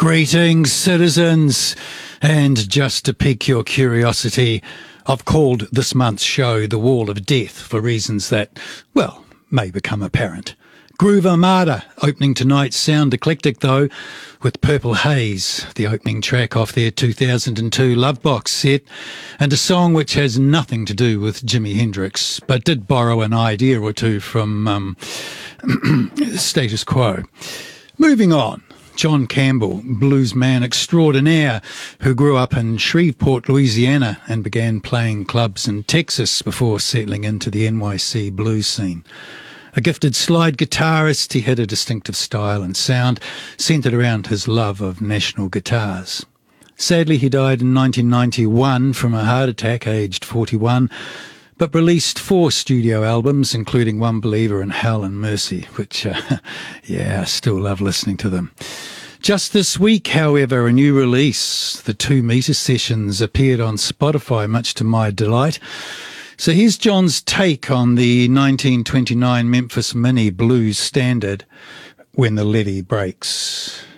Greetings, citizens, and just to pique your curiosity, I've called this month's show The Wall of Death for reasons that, well, may become apparent. Groove Armada opening tonight's sound eclectic though, with Purple Haze, the opening track off their 2002 Lovebox set, and a song which has nothing to do with Jimi Hendrix, but did borrow an idea or two from Status Quo. Moving on. John Campbell, bluesman extraordinaire, who grew up in Shreveport, Louisiana, and began playing clubs in Texas before settling into the NYC blues scene. A gifted slide guitarist, he had a distinctive style and sound centred around his love of national guitars. Sadly, he died in 1991 from a heart attack, aged 41, but released 4 studio albums, including One Believer in Hell and Mercy, which, I still love listening to them. Just this week, however, a new release, the 2 Meter Sessions, appeared on Spotify, much to my delight. So here's John's take on the 1929 Memphis Mini blues standard, When the Levee Breaks.